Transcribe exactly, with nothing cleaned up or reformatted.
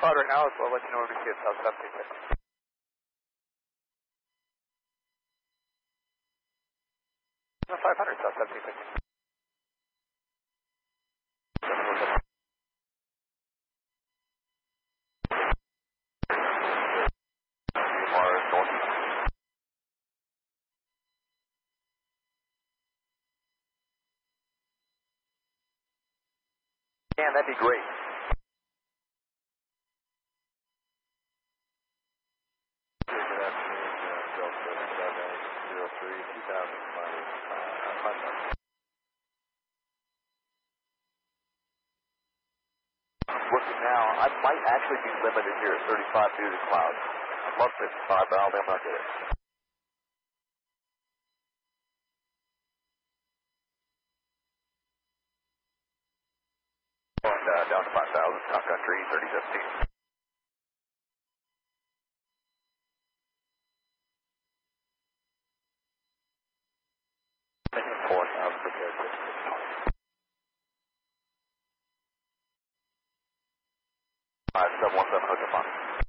cloud right now, so I'll let you know when we see it south seventy-six. five hundred south seventy-six. Yeah, that'd be great. Good afternoon, Delta seven zero three, two thousand minus five hundred. Looking now, I might actually be limited here at thirty-five due to clouds. I'd love fifty-five, but I don't think I'm going to get it. Going uh, down to five thousand, Top Country, thirty fifteen. four thousand, prepared for five seven one seven, hook up on.